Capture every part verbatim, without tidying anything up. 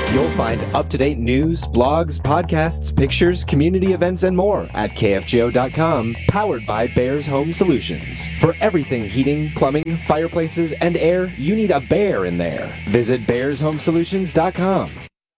You'll find up-to-date news, blogs, podcasts, pictures, community events, and more at K F G O dot com, powered by Bears Home Solutions. For everything heating, plumbing, fireplaces, and air, you need a bear in there. Visit Bears Home Solutions dot com.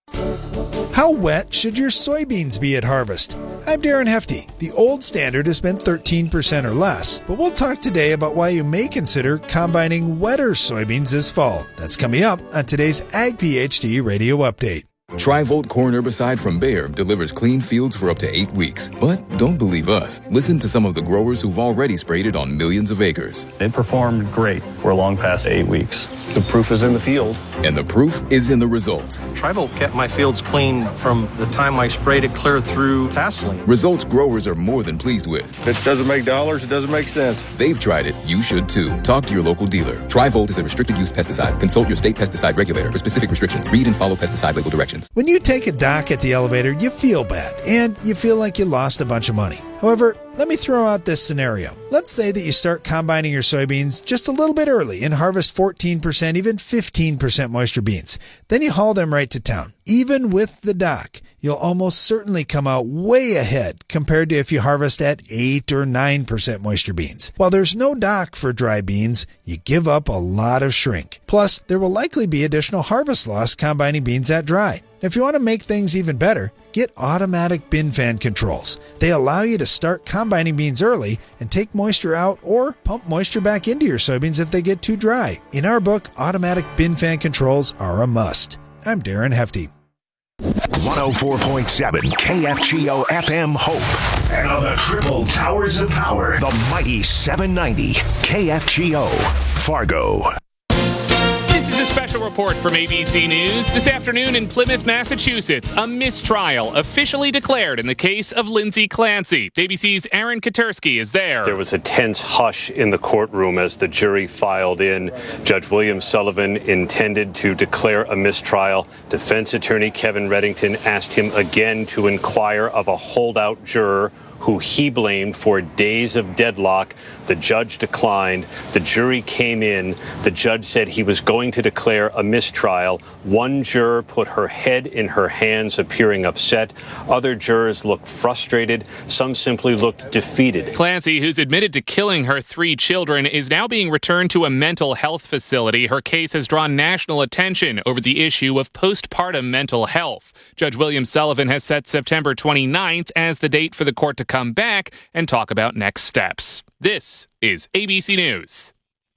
How wet should your soybeans be at harvest? I'm Darren Hefty. The old standard has been thirteen percent or less, but we'll talk today about why you may consider combining wetter soybeans this fall. That's coming up on today's Ag PhD Radio Update. Tri-Volt corn herbicide from Bayer delivers clean fields for up to eight weeks. But don't believe us. Listen to some of the growers who've already sprayed it on millions of acres. It performed great. We're long past eight weeks. The proof is in the field. And the proof is in the results. Tri-Volt kept my fields clean from the time I sprayed it clear through tasseling. Results growers are more than pleased with. If it doesn't make dollars, it doesn't make sense. They've tried it. You should too. Talk to your local dealer. Tri-Volt is a restricted use pesticide. Consult your state pesticide regulator for specific restrictions. Read and follow pesticide label directions. When you take a dock at the elevator, you feel bad, and you feel like you lost a bunch of money. However, let me throw out this scenario. Let's say that you start combining your soybeans just a little bit early and harvest fourteen percent, even fifteen percent moisture beans. Then you haul them right to town. Even with the dock, you'll almost certainly come out way ahead compared to if you harvest at eight or nine percent moisture beans. While there's no dock for dry beans, you give up a lot of shrink. Plus, there will likely be additional harvest loss combining beans at dry. If you want to make things even better, get automatic bin fan controls. They allow you to start combining beans early and take moisture out or pump moisture back into your soybeans if they get too dry. In our book, automatic bin fan controls are a must. I'm Darren Hefty. one oh four point seven K F G O F M Hope. And on the triple towers of power, the mighty seven ninety K F G O Fargo. This is a special report from A B C News. This afternoon in Plymouth, Massachusetts, a mistrial officially declared in the case of Lindsay Clancy. A B C's Aaron Katersky is there. There was a tense hush in the courtroom as the jury filed in. Judge William Sullivan intended to declare a mistrial. Defense attorney Kevin Reddington asked him again to inquire of a holdout juror who he blamed for days of deadlock. The judge declined. The jury came in. The judge said he was going to declare a mistrial. One juror put her head in her hands, appearing upset. Other jurors looked frustrated. Some simply looked defeated. Clancy, who's admitted to killing her three children, is now being returned to a mental health facility. Her case has drawn national attention over the issue of postpartum mental health. Judge William Sullivan has set September twenty-ninth as the date for the court to come back and talk about next steps. This is A B C News.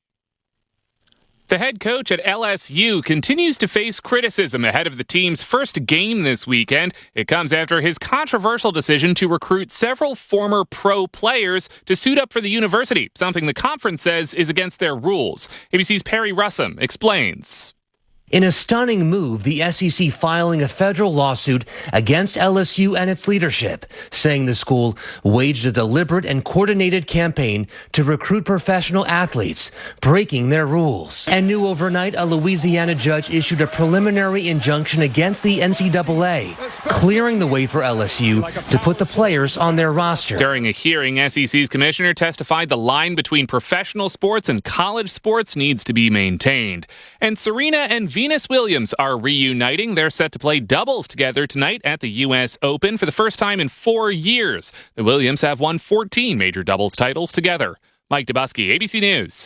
The head coach at L S U continues to face criticism ahead of the team's first game this weekend. It comes after his controversial decision to recruit several former pro players to suit up for the university, something the conference says is against their rules. A B C's Perry Russum explains. In a stunning move, the S E C filing a federal lawsuit against L S U and its leadership, saying the school waged a deliberate and coordinated campaign to recruit professional athletes, breaking their rules. And new overnight, a Louisiana judge issued a preliminary injunction against the N C double A, clearing the way for L S U to put the players on their roster. During a hearing, S E C's commissioner testified the line between professional sports and college sports needs to be maintained. And Serena and Venus Williams are reuniting. They're set to play doubles together tonight at the U S Open for the first time in four years. The Williams have won fourteen major doubles titles together. Mike Dubusky, A B C News.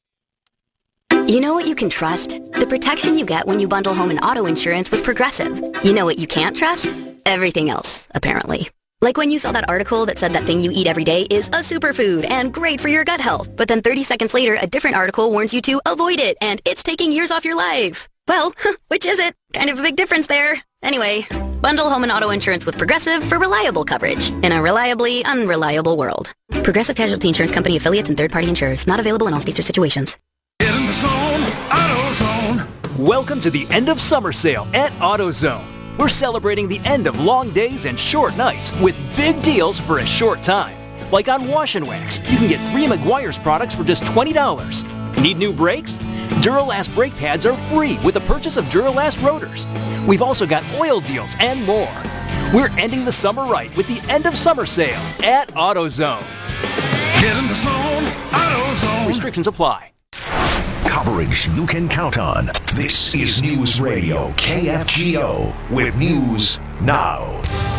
You know what you can trust? The protection you get when you bundle home and auto insurance with Progressive. You know what you can't trust? Everything else, apparently. Like when you saw that article that said that thing you eat every day is a superfood and great for your gut health, but then thirty seconds later, a different article warns you to avoid it and it's taking years off your life. Well, which is it? Kind of a big difference there. Anyway, bundle home and auto insurance with Progressive for reliable coverage in a reliably unreliable world. Progressive Casualty Insurance Company affiliates and third-party insurers. Not available in all states or situations. Get in the zone, AutoZone. Welcome to the end of summer sale at AutoZone. We're celebrating the end of long days and short nights with big deals for a short time. Like on Wash and Wax, you can get three Meguiar's products for just twenty dollars. Need new brakes? Duralast brake pads are free with the purchase of Duralast rotors. We've also got oil deals and more. We're ending the summer right with the end of summer sale at AutoZone. Get in the zone, AutoZone. Restrictions apply. Coverage you can count on. This is News Radio K F G O with News Now.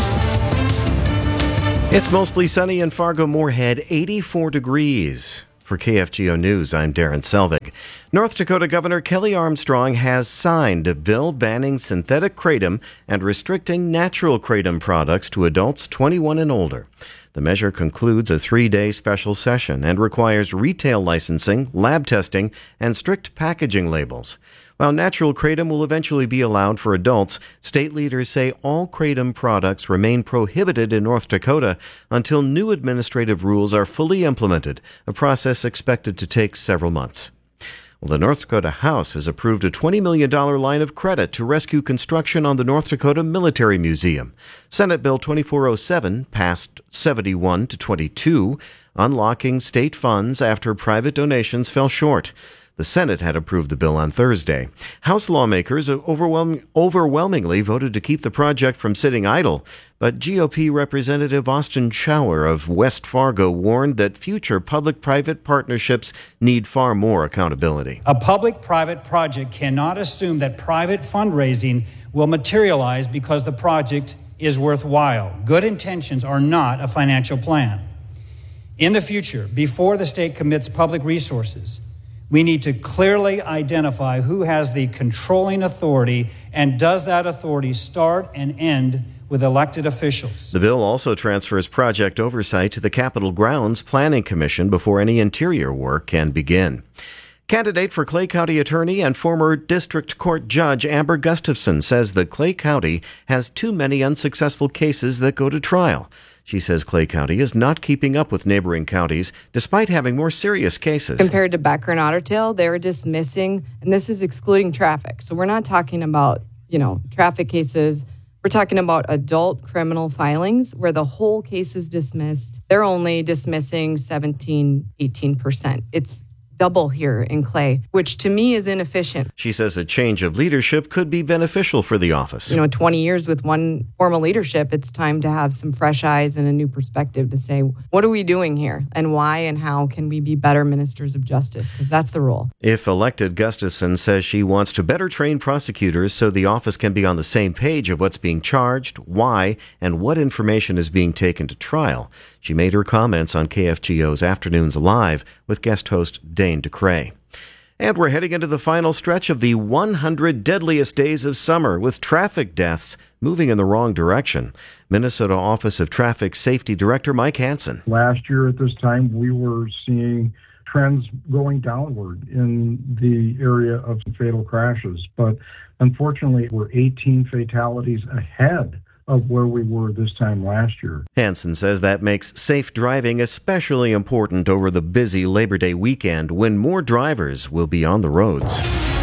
It's mostly sunny in Fargo-Moorhead, eighty-four degrees. For K F G O News, I'm Darren Selvig. North Dakota Governor Kelly Armstrong has signed a bill banning synthetic kratom and restricting natural kratom products to adults twenty-one and older. The measure concludes a three-day special session and requires retail licensing, lab testing, and strict packaging labels. While natural kratom will eventually be allowed for adults, state leaders say all kratom products remain prohibited in North Dakota until new administrative rules are fully implemented, a process expected to take several months. Well, the North Dakota House has approved a twenty million dollars line of credit to rescue construction on the North Dakota Military Museum. Senate Bill twenty-four oh seven passed seventy-one to twenty-two, unlocking state funds after private donations fell short. The Senate had approved the bill on Thursday. House lawmakers overwhelming, overwhelmingly voted to keep the project from sitting idle, but G O P Representative Austin Schauer of West Fargo warned that future public-private partnerships need far more accountability. A public-private project cannot assume that private fundraising will materialize because the project is worthwhile. Good intentions are not a financial plan. In the future, before the state commits public resources, we need to clearly identify who has the controlling authority, and does that authority start and end with elected officials. The bill also transfers project oversight to the Capitol Grounds Planning Commission before any interior work can begin. Candidate for Clay County Attorney and former District Court Judge Amber Gustafson says that Clay County has too many unsuccessful cases that go to trial. She says Clay County is not keeping up with neighboring counties, despite having more serious cases. Compared to Becker and Otter Tail, they're dismissing, and this is excluding traffic. So we're not talking about, you know, traffic cases. We're talking about adult criminal filings where the whole case is dismissed. They're only dismissing seventeen, eighteen percent. It's double here in Clay, which to me is inefficient. She says a change of leadership could be beneficial for the office. You know, twenty years with one formal leadership, it's time to have some fresh eyes and a new perspective to say, what are we doing here? And why and how can we be better ministers of justice? Because that's the role. If elected, Gustafson says she wants to better train prosecutors so the office can be on the same page of what's being charged, why, and what information is being taken to trial. She made her comments on K F G O's Afternoons Live with guest host Dane DeCray. And we're heading into the final stretch of the one hundred deadliest days of summer, with traffic deaths moving in the wrong direction. Minnesota Office of Traffic Safety Director Mike Hansen. Last year at this time, we were seeing trends going downward in the area of fatal crashes, but unfortunately, we're eighteen fatalities ahead of where we were this time last year. Hansen says that makes safe driving especially important over the busy Labor Day weekend when more drivers will be on the roads.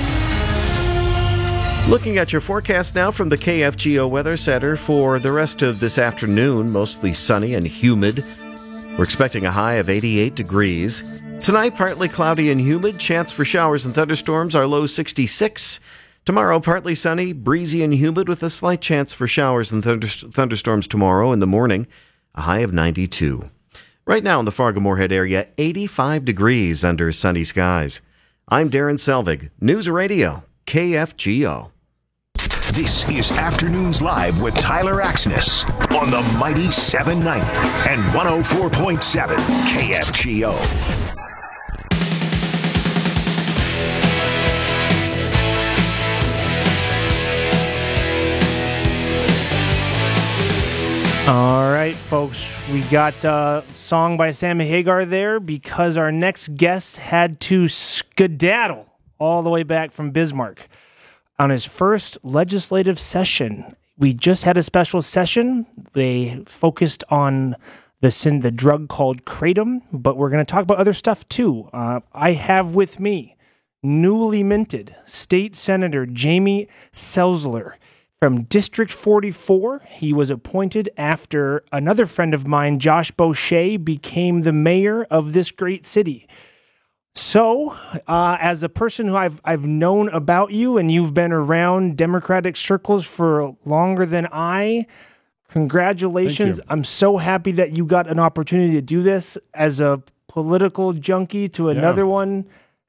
Looking at your forecast now from the K F G O Weather Center for the rest of this afternoon, mostly sunny and humid. We're expecting a high of eighty-eight degrees. Tonight, partly cloudy and humid. Chance for showers and thunderstorms, our low sixty-six. Tomorrow, partly sunny, breezy and humid with a slight chance for showers and thunder- thunderstorms tomorrow in the morning, a high of ninety-two. Right now in the Fargo-Moorhead area, eighty-five degrees under sunny skies. I'm Darren Selvig, News Radio, K F G O. This is Afternoons Live with Tyler Axness on the Mighty seven ninety and one oh four point seven K F G O. All right, folks, we got a song by Sammy Hagar there because our next guest had to skedaddle all the way back from Bismarck on his first legislative session. We just had a special session. They focused on the sin, the drug called kratom, but we're going to talk about other stuff too. Uh, I have with me newly minted State Senator Jamie Selzler from District forty-four. He was appointed after another friend of mine, Josh Boucher, became the mayor of this great city. So, uh, as a person who I've I've known about you, and you've been around Democratic circles for longer than I, congratulations. I'm so happy that you got an opportunity to do this as a political junkie to another yeah. one.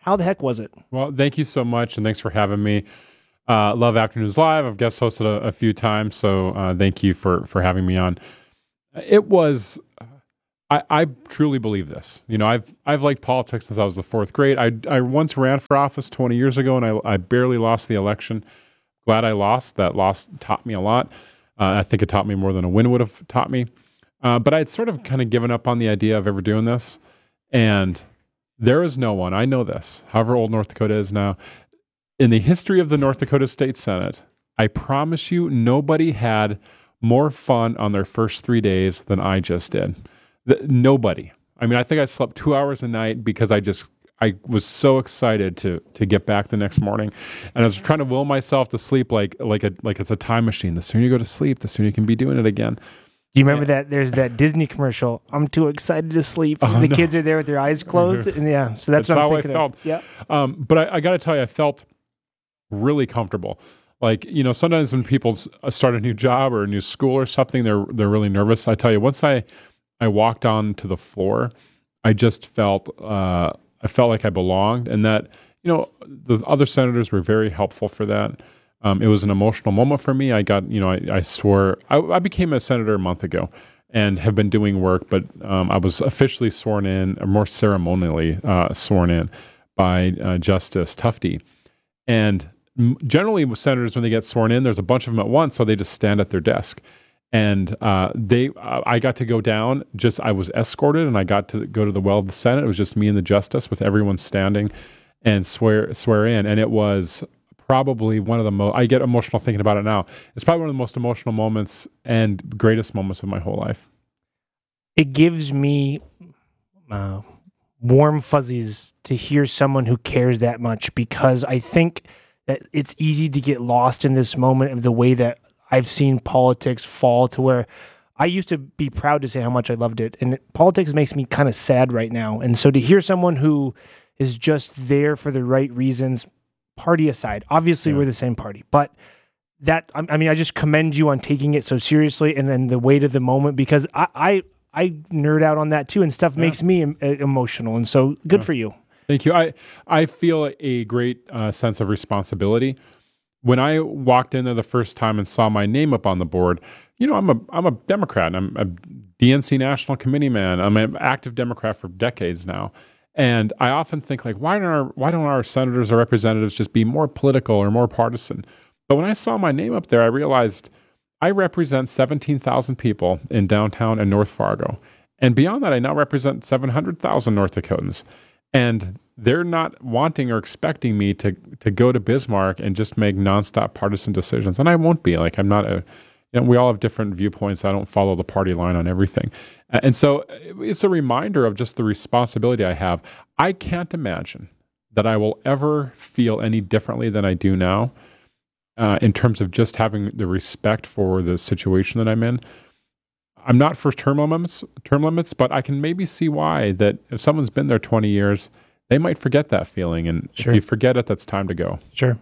How the heck was it? Well, thank you so much, and thanks for having me. Uh, love Afternoons Live. I've guest hosted a, a few times, so uh, thank you for for having me on. It was, I, I truly believe this. You know, I've I've liked politics since I was the fourth grade. I I once ran for office twenty years ago, and I I barely lost the election. Glad I lost. That loss taught me a lot. Uh, I think it taught me more than a win would have taught me. Uh, but I'd sort of kind of given up on the idea of ever doing this, and there is no one, I know this, however old North Dakota is now, in the history of the North Dakota State Senate, I promise you nobody had more fun on their first three days than I just did. The, nobody. I mean, I think I slept two hours a night because I just, I was so excited to to get back the next morning. And I was trying to will myself to sleep like like a like it's a time machine. The sooner you go to sleep, the sooner you can be doing it again. Do you remember yeah. that? There's that Disney commercial. I'm too excited to sleep. Oh, the no. kids are there with their eyes closed, and yeah. So that's, that's what I'm how thinking I felt. Of. Yeah. Um, but I, I got to tell you, I felt really comfortable. Like, you know, sometimes when people start a new job or a new school or something, they're they're really nervous. I tell you, once I I walked onto the floor, I just felt uh, I felt like I belonged, and that, you know, the other senators were very helpful for that. Um, it was an emotional moment for me. I got, you know, I, I swore, I, I became a senator a month ago and have been doing work, but um, I was officially sworn in, or more ceremonially uh, sworn in by uh, Justice Tufte. And m- generally with senators, when they get sworn in, there's a bunch of them at once, so they just stand at their desk. And uh, they, uh, I got to go down, just, I was escorted, and I got to go to the well of the Senate. It was just me and the justice with everyone standing and swear swear in. And it was probably one of the most, I get emotional thinking about it now. It's probably one of the most emotional moments and greatest moments of my whole life. It gives me uh, warm fuzzies to hear someone who cares that much, because I think that it's easy to get lost in this moment of the way that I've seen politics fall to where I used to be proud to say how much I loved it. And politics makes me kind of sad right now. And so to hear someone who is just there for the right reasons, party aside, obviously yeah. we're the same party, but that, I mean, I just commend you on taking it so seriously and then the weight of the moment, because I, I, I nerd out on that too, and stuff yeah. makes me em- emotional. And so good yeah. for you. Thank you. I, I feel a great uh, sense of responsibility. When I walked in there the first time and saw my name up on the board, you know, I'm a, I'm a Democrat. I'm a D N C National Committee man. I'm an active Democrat for decades now. And I often think, like, why don't our why don't our senators or representatives just be more political or more partisan? But when I saw my name up there, I realized I represent seventeen thousand people in downtown and North Fargo. And beyond that, I now represent seven hundred thousand North Dakotans. And they're not wanting or expecting me to to go to Bismarck and just make nonstop partisan decisions. And I won't be. Like, I'm not a... You know, we all have different viewpoints. I don't follow the party line on everything. And so it's a reminder of just the responsibility I have. I can't imagine that I will ever feel any differently than I do now uh, in terms of just having the respect for the situation that I'm in. I'm not for term limits, term limits, but I can maybe see why, that if someone's been there twenty years, they might forget that feeling. And sure. if you forget it, that's time to go. Sure.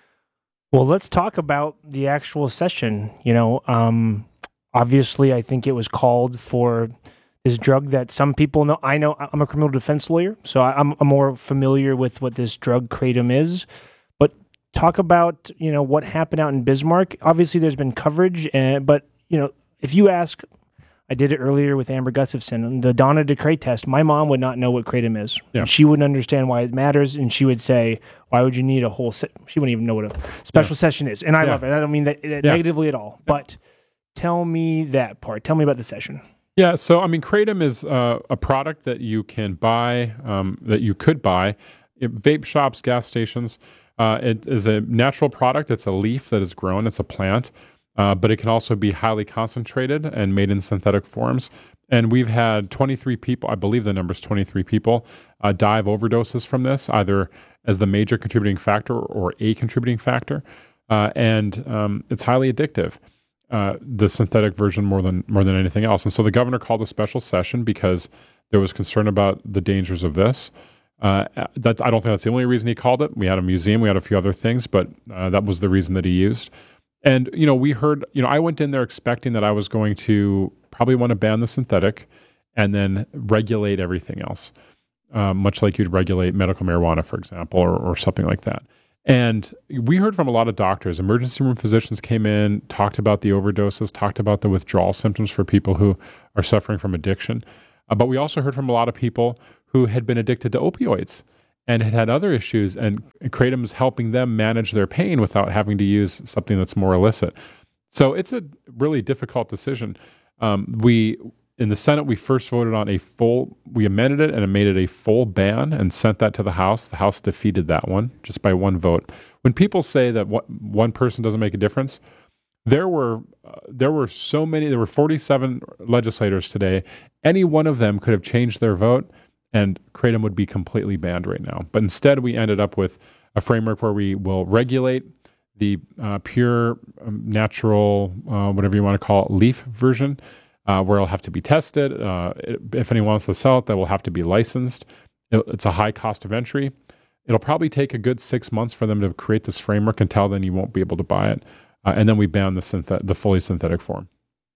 Well, let's talk about the actual session. You know, um, obviously, I think it was called for this drug that some people know. I know I'm a criminal defense lawyer, so I'm, I'm more familiar with what this drug kratom is. But talk about, you know, what happened out in Bismarck. Obviously, there's been coverage, and, but, you know, if you ask, I did it earlier with Amber Gustafson, the Donna DeCray test, my mom would not know what kratom is. Yeah. She wouldn't understand why it matters, and she would say, why would you need a whole se-? She wouldn't even know what a special yeah. session is. And I yeah. love it. I don't mean that, that yeah. negatively at all. But tell me that part. Tell me about the session. Yeah, so, I mean, kratom is uh, a product that you can buy, um, that you could buy at vape shops, gas stations. Uh, it is a natural product. It's a leaf that is grown. It's a plant. Uh, but it can also be highly concentrated and made in synthetic forms. And we've had twenty-three people, I believe the number is twenty-three people, uh, die of overdoses from this, either as the major contributing factor or a contributing factor. Uh, and um, it's highly addictive, uh, the synthetic version more than more than anything else. And so the governor called a special session because there was concern about the dangers of this. Uh, that's, I don't think that's the only reason he called it. We had a museum, we had a few other things, but uh, that was the reason that he used. And, you know, we heard, you know, I went in there expecting that I was going to probably want to ban the synthetic and then regulate everything else. uh, much like you'd regulate medical marijuana, for example, or, or something like that. And we heard from a lot of doctors. Emergency room physicians came in, talked about the overdoses, talked about the withdrawal symptoms for people who are suffering from addiction. Uh, but we also heard from a lot of people who had been addicted to opioids and had had other issues, and Kratom is helping them manage their pain without having to use something that's more illicit. So it's a really difficult decision. Um, we in the Senate, we first voted on a full, we amended it and made it a full ban and sent that to the House. The House defeated that one just by one vote. When people say that what, one person doesn't make a difference, there were uh, there were so many, there were forty-seven legislators today. Any one of them could have changed their vote, and Kratom would be completely banned right now. But instead, we ended up with a framework where we will regulate the uh, pure, um, natural, uh, whatever you want to call it, leaf version, uh, where it'll have to be tested. Uh, if anyone wants to sell it, that will have to be licensed. It, it's a high cost of entry. It'll probably take a good six months for them to create this framework. Until then, you won't be able to buy it. Uh, and then we ban the synthet- the fully synthetic form.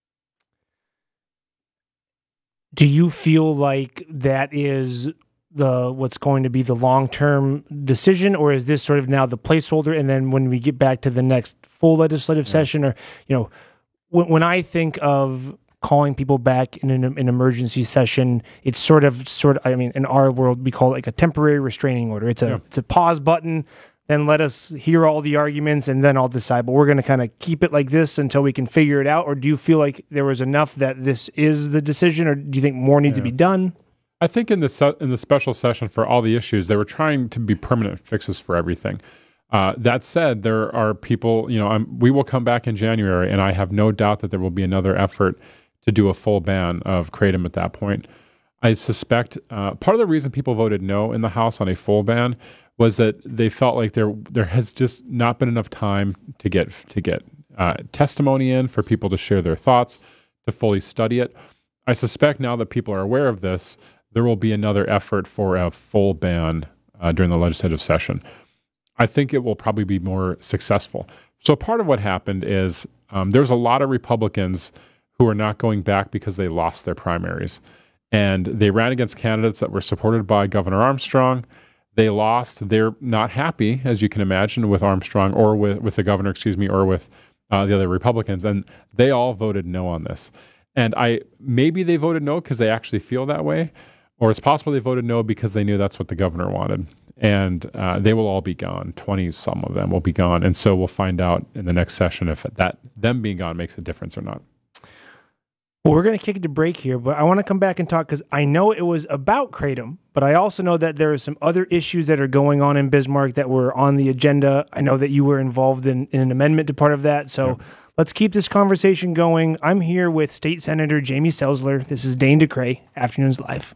Do you feel like that is the what's going to be the long-term decision, or is this sort of now the placeholder, and then when we get back to the next full legislative yeah. session, or, you know, when, when I think of calling people back in an, an emergency session, it's sort of, sort of, I mean, in our world, we call it like a temporary restraining order. It's a, yeah. it's a pause button. Then let us hear all the arguments, and then I'll decide. But we're going to kind of keep it like this until we can figure it out. Or do you feel like there was enough that this is the decision, or do you think more needs yeah. to be done? I think in the se- in the special session for all the issues, they were trying to be permanent fixes for everything. Uh, that said, there are people, you know, I'm, we will come back in January, and I have no doubt that there will be another effort to do a full ban of Kratom at that point. I suspect uh, part of the reason people voted no in the House on a full ban was that they felt like there there has just not been enough time to get to get uh, testimony in for people to share their thoughts, to fully study it. I suspect now that people are aware of this, there will be another effort for a full ban uh, during the legislative session. I think it will probably be more successful. So part of what happened is um, there's a lot of Republicans who are not going back because they lost their primaries. And they ran against candidates that were supported by Governor Armstrong. They lost. They're not happy, as you can imagine, with Armstrong or with, with the governor, excuse me, or with uh, the other Republicans. And they all voted no on this. And I maybe they voted no because they actually feel that way, or it's possible they voted no because they knew that's what the governor wanted. And uh, they will all be gone. twenty some of them will be gone. And so we'll find out in the next session if that them being gone makes a difference or not. Well, we're going to kick it to break here, but I want to come back and talk because I know it was about Kratom, but I also know that there are some other issues that are going on in Bismarck that were on the agenda. I know that you were involved in, in an amendment to part of that, so yeah. Let's keep this conversation going. I'm here with State Senator Jamie Selzler. This is Dane DeCray, Afternoons Live.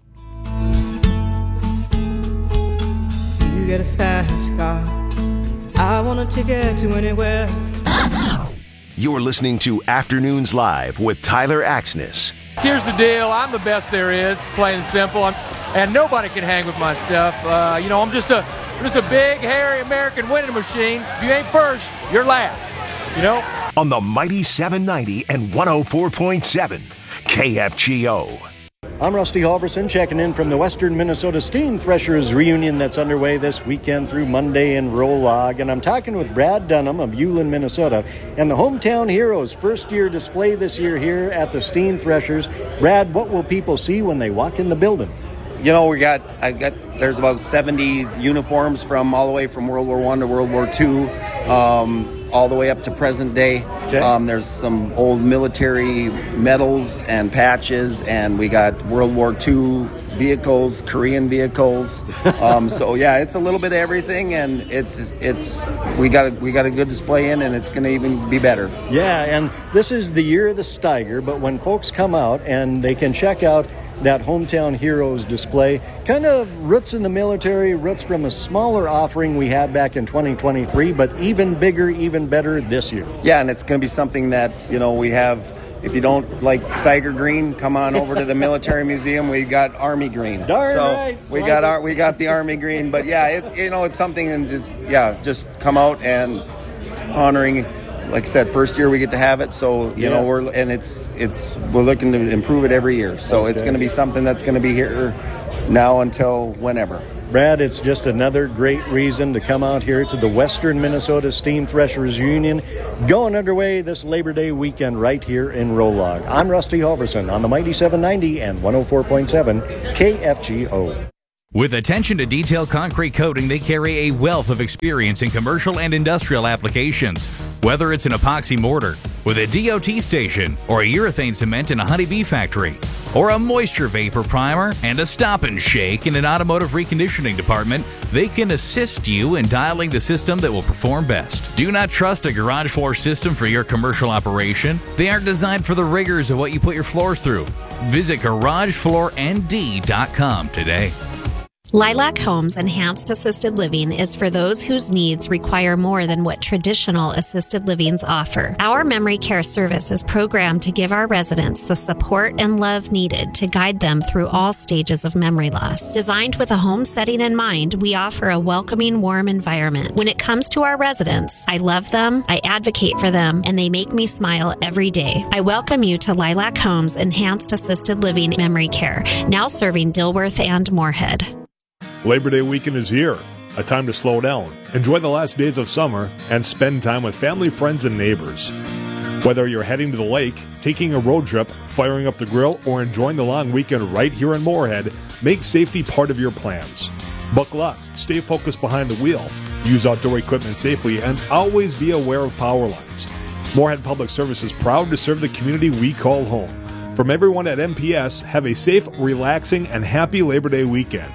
You get a fast car. I want a ticket to anywhere. You're listening to Afternoons Live with Tyler Axness. Here's the deal. I'm the best there is, plain and simple. I'm, and nobody can hang with my stuff. Uh, you know, I'm just a just a big, hairy American winning machine. If you ain't first, you're last. You know? On the Mighty seven ninety and one oh four point seven K F G O. I'm Rusty Halverson, checking in from the Western Minnesota Steam Threshers reunion that's underway this weekend through Monday in Rolog. And I'm talking with Brad Dunham of Ulen, Minnesota, and the Hometown Heroes first-year display this year here at the Steam Threshers. Brad, what will people see when they walk in the building? You know, we got, I got, there's about seventy uniforms from all the way from World War One to World War Two, um, all the way up to present day. Okay. Um, there's some old military medals and patches, and we got World War Two vehicles, Korean vehicles. Um, so yeah, it's a little bit of everything, and it's it's we got a, we got a good display in, and it's going to even be better. Yeah, and this is the year of the Steiger, but when folks come out and they can check out that Hometown Heroes display, kind of roots in the military, roots from a smaller offering we had back in twenty twenty-three, but even bigger, even better this year. Yeah, and it's going to be something that, you know, we have. If you don't like Steiger green, come on over to the Military Museum. We got Army green. Darn so right. we like got it. our we got the Army green. But yeah, it, you know, it's something, and just yeah, just come out and honoring. Like I said, first year we get to have it, so you yeah. know we're and it's it's we're looking to improve it every year. So okay. It's going to be something that's going to be here now until whenever. Brad, it's just another great reason to come out here to the Western Minnesota Steam Threshers Union, going underway this Labor Day weekend right here in Rolog. I'm Rusty Halverson on the Mighty seven ninety and one oh four point seven K F G O. With attention to detail concrete coating, they carry a wealth of experience in commercial and industrial applications. Whether it's an epoxy mortar with a D O T station, or a urethane cement in a honeybee factory, or a moisture vapor primer and a stop and shake in an automotive reconditioning department, they can assist you in dialing the system that will perform best. Do not trust a garage floor system for your commercial operation. They aren't designed for the rigors of what you put your floors through. Visit garage floor N D dot com today. Lilac Homes Enhanced Assisted Living is for those whose needs require more than what traditional assisted livings offer. Our memory care service is programmed to give our residents the support and love needed to guide them through all stages of memory loss. Designed with a home setting in mind, we offer a welcoming, warm environment. When it comes to our residents, I love them, I advocate for them, and they make me smile every day. I welcome you to Lilac Homes Enhanced Assisted Living Memory Care, now serving Dilworth and Moorhead. Labor Day weekend is here, a time to slow down, enjoy the last days of summer, and spend time with family, friends, and neighbors. Whether you're heading to the lake, taking a road trip, firing up the grill, or enjoying the long weekend right here in Moorhead, make safety part of your plans. Buckle up, stay focused behind the wheel, use outdoor equipment safely, and always be aware of power lines. Moorhead Public Service is proud to serve the community we call home. From everyone at M P S, have a safe, relaxing, and happy Labor Day weekend.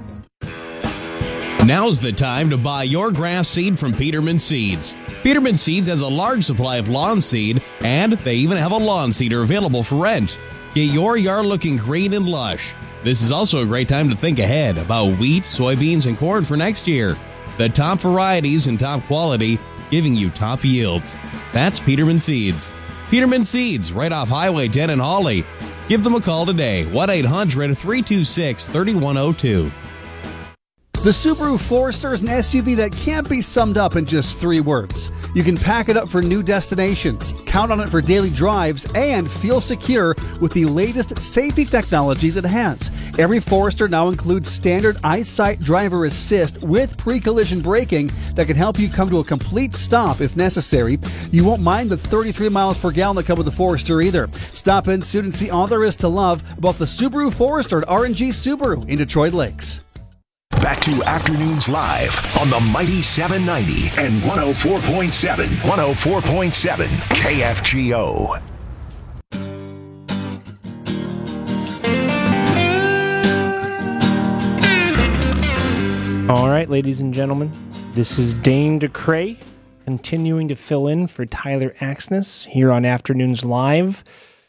Now's the time to buy your grass seed from Peterman Seeds. Peterman Seeds has a large supply of lawn seed, and they even have a lawn seeder available for rent. Get your yard looking green and lush. This is also a great time to think ahead about wheat, soybeans, and corn for next year. The top varieties and top quality, giving you top yields. That's Peterman Seeds. Peterman Seeds, right off Highway ten in Hawley. Give them a call today, one eight hundred, three two six, three one zero two. The Subaru Forester is an S U V that can't be summed up in just three words. You can pack it up for new destinations, count on it for daily drives, and feel secure with the latest safety technologies it has. Every Forester now includes standard EyeSight driver assist with pre-collision braking that can help you come to a complete stop if necessary. You won't mind the thirty-three miles per gallon that come with the Forester either. Stop in soon and see all there is to love about the Subaru Forester at R and G Subaru in Detroit Lakes. Back to Afternoons Live on the Mighty seven ninety and one oh four point seven. one oh four point seven K F G O. All right, ladies and gentlemen, this is Dane DeCray continuing to fill in for Tyler Axness here on Afternoons Live.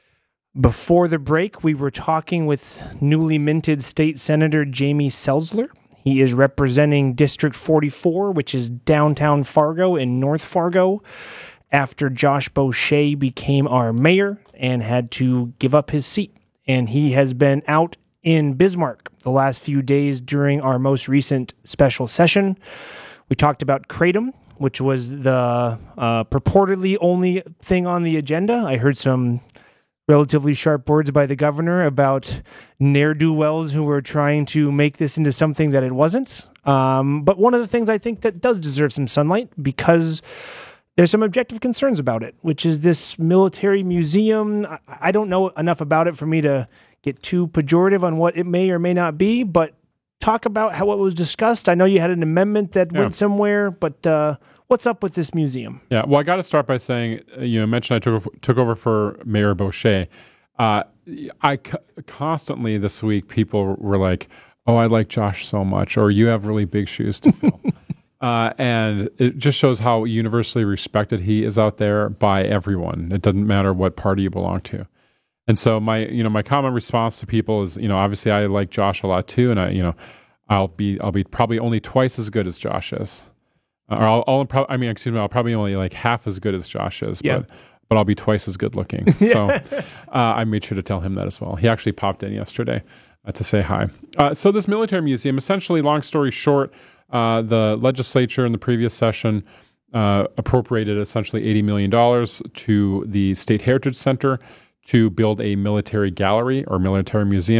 Before the break, we were talking with newly minted State Senator Jamie Selzler. He is representing District forty-four, which is downtown Fargo in North Fargo, after Josh Boucher became our mayor and had to give up his seat. And he has been out in Bismarck the last few days during our most recent special session. We talked about Kratom, which was the uh, purportedly only thing on the agenda. I heard some relatively sharp words by the governor about ne'er-do-wells who were trying to make this into something that it wasn't. Um, but one of the things I think that does deserve some sunlight, because there's some objective concerns about it, which is this military museum. I, I don't know enough about it for me to get too pejorative on what it may or may not be, but talk about how it was discussed. I know you had an amendment that Yeah. went somewhere, but uh, what's up with this museum? Yeah, well, I got to start by saying, uh, you know, mentioned I took over, took over for Mayor Boucher. Uh, I c- constantly this week, people were like, "Oh, I like Josh so much," or "You have really big shoes to fill," uh, and it just shows how universally respected he is out there by everyone. It doesn't matter what party you belong to. And so my, you know, my common response to people is, you know, obviously I like Josh a lot too, and I, you know, I'll be, I'll be probably only twice as good as Josh is. Or I'll, I'll pro- I mean, excuse me, I'll probably only like half as good as Josh is, Yeah. but but I'll be twice as good looking. So uh, I made sure to tell him that as well. He actually popped in yesterday uh, to say hi. Uh, so this military museum, essentially, long story short, uh, the legislature in the previous session uh, appropriated essentially eighty million dollars to the State Heritage Center to build a military gallery or military museum.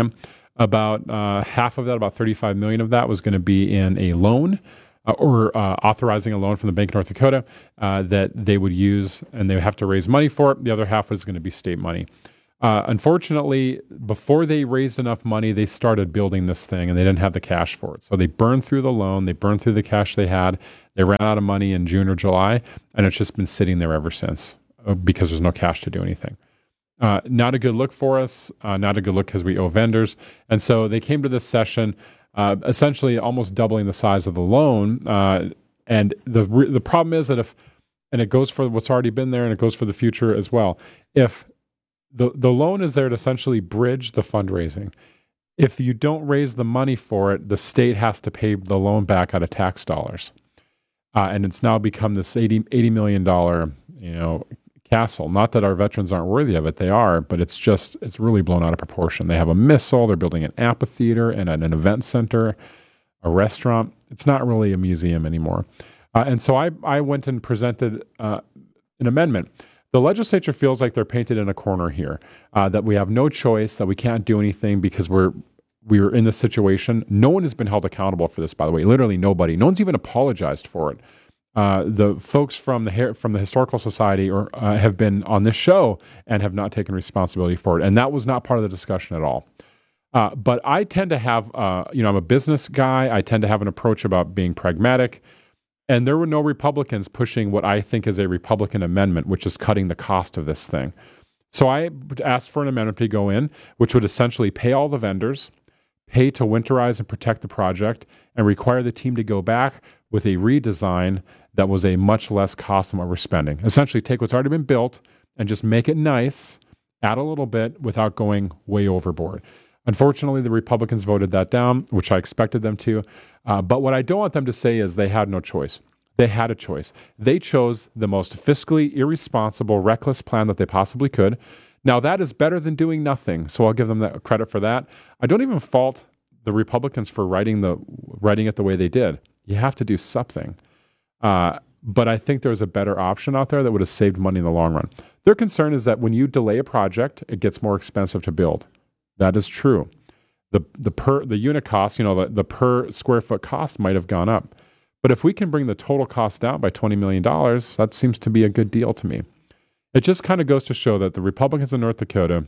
About uh, half of that, about thirty-five million dollars of that, was going to be in a loan uh, or uh, authorizing a loan from the Bank of North Dakota uh, that they would use, and they would have to raise money for it. The other half was going to be state money. Uh, unfortunately, before they raised enough money, they started building this thing, and they didn't have the cash for it. So they burned through the loan. They burned through the cash they had. They ran out of money in June or July, and it's just been sitting there ever since uh, because there's no cash to do anything. Uh, not a good look for us, uh, not a good look because we owe vendors. And so they came to this session uh, essentially almost doubling the size of the loan. Uh, and the the problem is that if, and it goes for what's already been there and it goes for the future as well, if the, the loan is there to essentially bridge the fundraising. If you don't raise the money for it, the state has to pay the loan back out of tax dollars. Uh, and it's now become this eighty, eighty million dollars, you know, castle. Not that our veterans aren't worthy of it, they are, but it's just, it's really blown out of proportion. They have a missile, they're building an amphitheater and an, an event center, a restaurant. It's not really a museum anymore. Uh, and so I, I went and presented uh, an amendment. The legislature feels like they're painted in a corner here, uh, that we have no choice, that we can't do anything because we're we're in this situation. No one has been held accountable for this, by the way, literally nobody. No one's even apologized for it. Uh, the folks from the from the Historical Society or uh, have been on this show and have not taken responsibility for it, and that was not part of the discussion at all. Uh, but I tend to have, uh, you know, I'm a business guy. I tend to have an approach about being pragmatic, and there were no Republicans pushing what I think is a Republican amendment, which is cutting the cost of this thing. So I asked for an amendment to go in, which would essentially pay all the vendors, pay to winterize and protect the project, and require the team to go back with a redesign that was a much less cost than what we're spending. Essentially take what's already been built and just make it nice, add a little bit without going way overboard. Unfortunately, the Republicans voted that down, which I expected them to. Uh, but what I don't want them to say is they had no choice. They had a choice. They chose the most fiscally irresponsible, reckless plan that they possibly could. Now, that is better than doing nothing, so I'll give them that credit for that. I don't even fault the Republicans for writing the writing it the way they did. You have to do something. Uh, but I think there's a better option out there that would have saved money in the long run. Their concern is that when you delay a project, it gets more expensive to build. That is true. The the per the unit cost, you know, the, the per square foot cost might have gone up. But if we can bring the total cost down by twenty million dollars, that seems to be a good deal to me. It just kind of goes to show that the Republicans in North Dakota,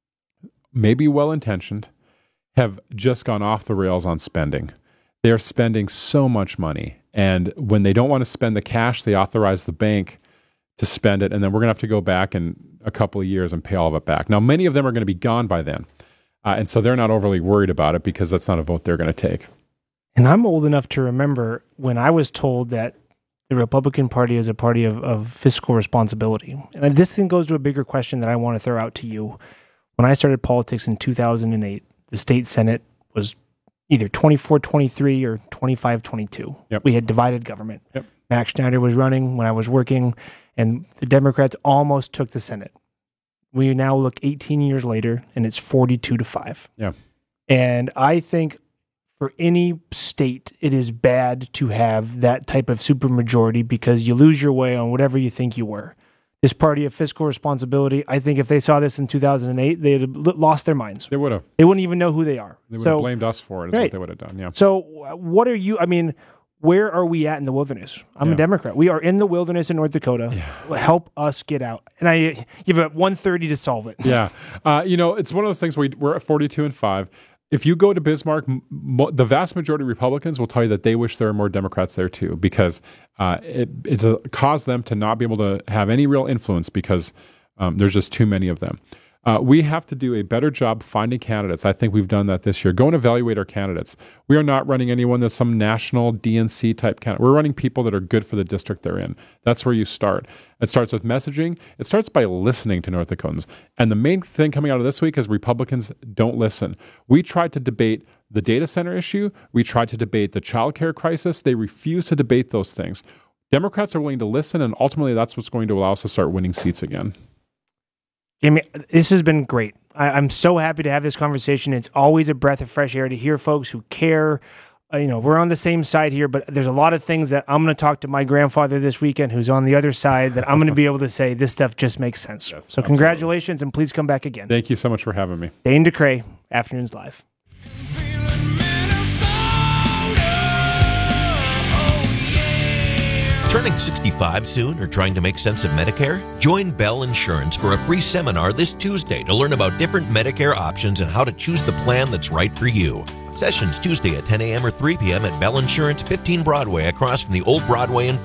maybe well-intentioned, have just gone off the rails on spending. They are spending so much money. And when they don't want to spend the cash, they authorize the bank to spend it. And then we're going to have to go back in a couple of years and pay all of it back. Now, many of them are going to be gone by then. Uh, and so they're not overly worried about it because that's not a vote they're going to take. And I'm old enough to remember when I was told that the Republican Party is a party of, of fiscal responsibility. And this thing goes to a bigger question that I want to throw out to you. When I started politics in two thousand eight, the state Senate was either twenty-four twenty-three or twenty-five twenty-two. Yep. We had divided government. Yep. Max Schneider was running when I was working, and the Democrats almost took the Senate. We now look eighteen years later, and it's forty-two to five. Yeah. And I think for any state, it is bad to have that type of supermajority because you lose your way on whatever you think you were. This party of fiscal responsibility, I think if they saw this in two thousand eight, they'd have lost their minds. They would have. They wouldn't even know who they are. They would so, have blamed us for it is right. what they would have done, yeah. So what are you, I mean, where are we at in the wilderness? I'm Yeah. a Democrat. We are in the wilderness in North Dakota. Yeah. Help us get out. And I give it one thirty to solve it. Yeah. Uh, you know, it's one of those things where we, we're at forty-two and five. If you go to Bismarck, m- mo- the vast majority of Republicans will tell you that they wish there were more Democrats there too, because uh, it, it's a, caused them to not be able to have any real influence because um, there's just too many of them. Uh, we have to do a better job finding candidates. I think we've done that this year. Go and evaluate our candidates. We are not running anyone that's some national D N C type candidate. We're running people that are good for the district they're in. That's where you start. It starts with messaging. It starts by listening to North Dakotans. And the main thing coming out of this week is Republicans don't listen. We tried to debate the data center issue. We tried to debate the child care crisis. They refuse to debate those things. Democrats are willing to listen, and ultimately that's what's going to allow us to start winning seats again. Jamie, this has been great. I, I'm so happy to have this conversation. It's always a breath of fresh air to hear folks who care. Uh, you know, we're on the same side here, but there's a lot of things that I'm going to talk to my grandfather this weekend who's on the other side that I'm going to be able to say this stuff just makes sense. Yes, so absolutely. Congratulations, and please come back again. Thank you so much for having me. Dane DeCray, Afternoons Live. Turning sixty-five soon or trying to make sense of Medicare? Join Bell Insurance for a free seminar this Tuesday to learn about different Medicare options and how to choose the plan that's right for you. Sessions Tuesday at ten a.m. or three p.m. at Bell Insurance, fifteen Broadway, across from the old Broadway in